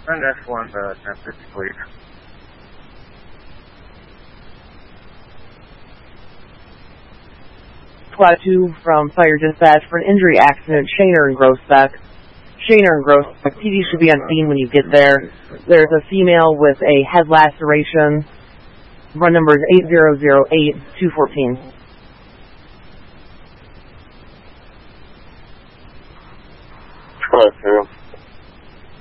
Send F1 to 1050, please. Squad 2 from Fire Dispatch for an injury accident, Shaner and Grossbeck. Shaner and Grossbeck, PD should be on scene when you get there. There's a female with a head laceration. Run number is 8008-214. Squad 2.